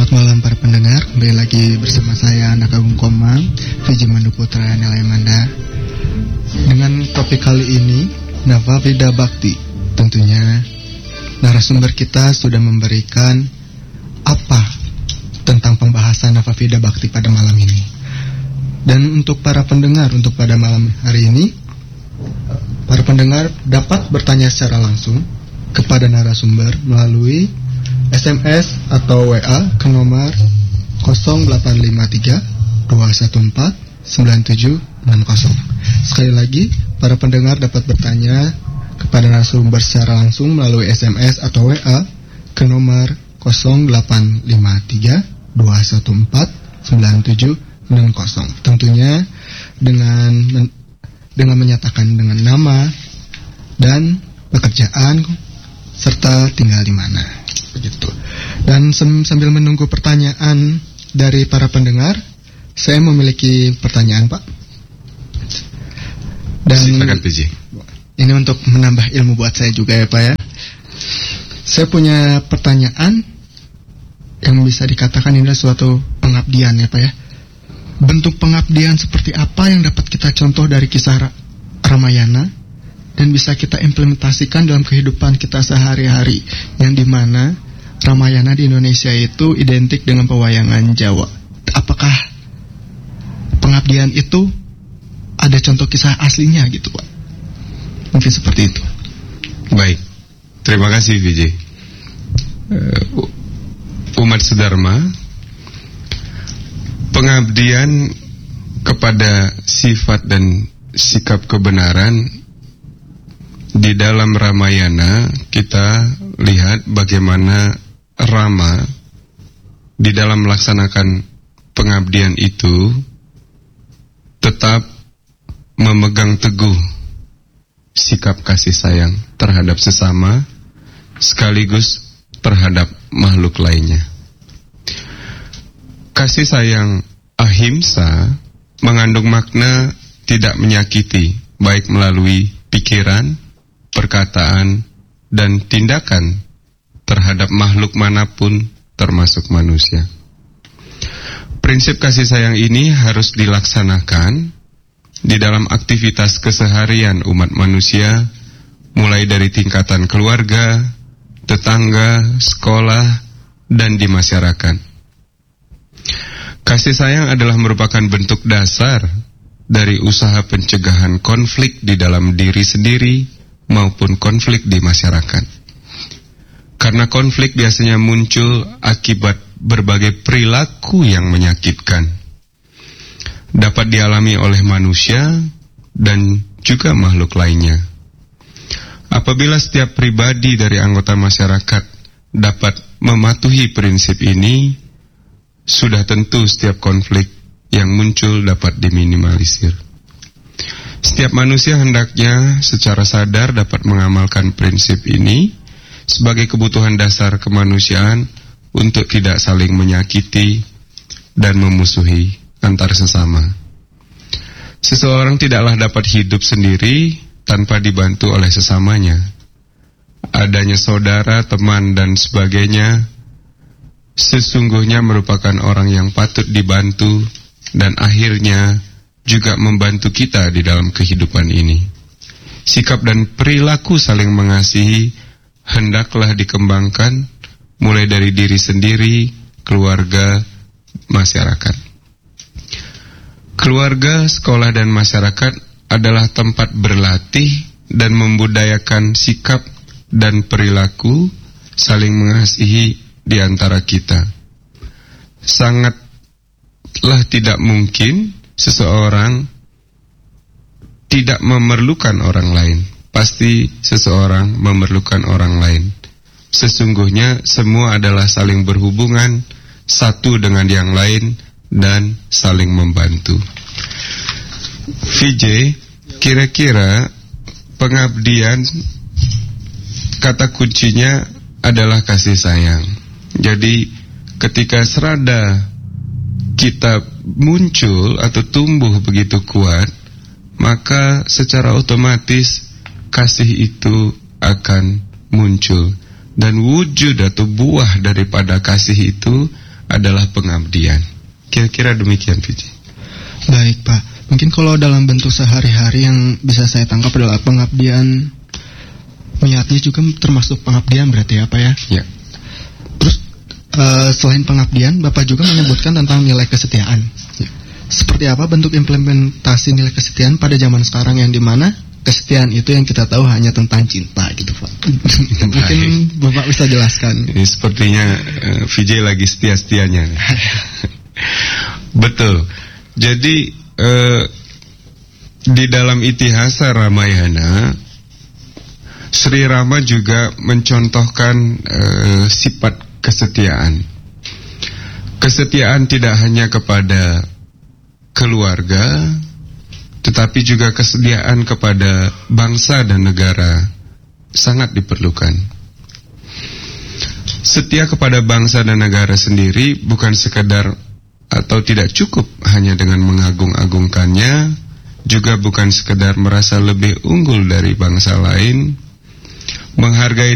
Selamat malam para pendengar, kembali lagi bersama saya Anak Agung Komang, Viji Mandu Putra Nilai Manda. Dengan topik kali ini, Navavida Bhakti. Tentunya narasumber kita sudah memberikan apa tentang pembahasan Navavida Bhakti pada malam ini. Dan untuk para pendengar, untuk pada malam hari ini, para pendengar dapat bertanya secara langsung kepada narasumber melalui SMS atau WA ke nomor 0853 214 9760. Sekali lagi, para pendengar dapat bertanya kepada narasumber secara langsung melalui SMS atau WA ke nomor 0853 214 9760. Tentunya dengan menyatakan dengan nama dan pekerjaan serta tinggal di mana. Begitu. Dan sambil menunggu pertanyaan dari para pendengar, saya memiliki pertanyaan, Pak. Dan silakan, PJ. Ini untuk menambah ilmu buat saya juga ya, Pak ya. Saya punya pertanyaan yang bisa dikatakan ini adalah suatu pengabdian ya, Pak ya. Bentuk pengabdian seperti apa yang dapat kita contoh dari kisah Ramayana dan bisa kita implementasikan dalam kehidupan kita sehari-hari, yang dimana Ramayana di Indonesia itu identik dengan pewayangan Jawa. Apakah pengabdian itu ada contoh kisah aslinya gitu, Pak? Mungkin seperti itu. Baik, terima kasih Vijay. Umat sedharma, pengabdian kepada sifat dan sikap kebenaran. Di dalam Ramayana kita lihat bagaimana Rama di dalam melaksanakan pengabdian itu tetap memegang teguh sikap kasih sayang terhadap sesama sekaligus terhadap makhluk lainnya. Kasih sayang ahimsa mengandung makna tidak menyakiti, baik melalui pikiran, perkataan, dan tindakan terhadap makhluk manapun termasuk manusia. Prinsip kasih sayang ini harus dilaksanakan di dalam aktivitas keseharian umat manusia, mulai dari tingkatan keluarga, tetangga, sekolah, dan di masyarakat. Kasih sayang adalah merupakan bentuk dasar dari usaha pencegahan konflik di dalam diri sendiri maupun konflik di masyarakat. Karena konflik biasanya muncul akibat berbagai perilaku yang menyakitkan. Dapat dialami oleh manusia dan juga makhluk lainnya. Apabila setiap pribadi dari anggota masyarakat dapat mematuhi prinsip ini, sudah tentu setiap konflik yang muncul dapat diminimalisir. Setiap manusia hendaknya secara sadar dapat mengamalkan prinsip ini sebagai kebutuhan dasar kemanusiaan untuk tidak saling menyakiti dan memusuhi antar sesama. Seseorang tidaklah dapat hidup sendiri tanpa dibantu oleh sesamanya. Adanya saudara, teman, dan sebagainya sesungguhnya merupakan orang yang patut dibantu dan akhirnya juga membantu kita di dalam kehidupan ini. Sikap dan perilaku saling mengasihi hendaklah dikembangkan mulai dari diri sendiri, keluarga, masyarakat. Keluarga, sekolah, dan masyarakat adalah tempat berlatih dan membudayakan sikap dan perilaku saling mengasihi di antara kita. Sangatlah tidak mungkin seseorang tidak memerlukan orang lain. Pasti seseorang memerlukan orang lain. Sesungguhnya semua adalah saling berhubungan satu dengan yang lain dan saling membantu. VJ, kira-kira pengabdian kata kuncinya adalah kasih sayang. Jadi ketika serada kita muncul atau tumbuh begitu kuat, maka secara otomatis kasih itu akan muncul. Dan wujud atau buah daripada kasih itu adalah pengabdian. Kira-kira demikian, Viji. Baik, Pak. Mungkin kalau dalam bentuk sehari-hari yang bisa saya tangkap adalah pengabdian, niatnya juga termasuk pengabdian berarti ya, Pak ya? Ya. Terus selain pengabdian, Bapak juga menyebutkan tentang nilai kesetiaan. Ya. Seperti apa bentuk implementasi nilai kesetiaan pada zaman sekarang yang dimana kesetiaan itu yang kita tahu hanya tentang cinta gitu, Pak? Mungkin Bapak bisa jelaskan. Ini sepertinya Vijay lagi setia-setianya. Betul. Jadi di dalam Itihasa Ramayana, Sri Rama juga mencontohkan sifat kesetiaan. Kesetiaan tidak hanya kepada keluarga, tetapi juga kesetiaan kepada bangsa dan negara sangat diperlukan. Setia kepada bangsa dan negara sendiri bukan sekadar atau tidak cukup hanya dengan mengagung-agungkannya, juga bukan sekedar merasa lebih unggul dari bangsa lain, menghargai